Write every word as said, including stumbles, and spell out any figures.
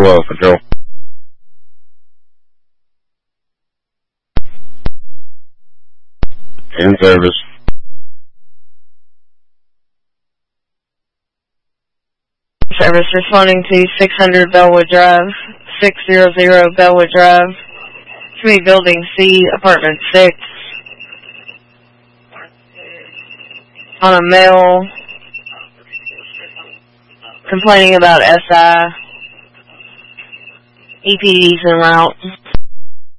twelve, control. In service. Service responding to six hundred Bellwood Drive, six hundred Bellwood Drive, Community Building C, Apartment six. On a male complaining about S I. E P D's en route.